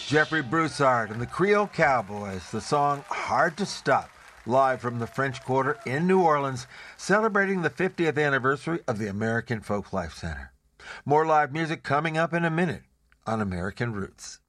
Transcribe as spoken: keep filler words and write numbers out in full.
Jeffrey Broussard and the Creole Cowboys, the song Hard to Stop, live from the French Quarter in New Orleans, celebrating the fiftieth anniversary of the American Folklife Center. More live music coming up in a minute on American Roots.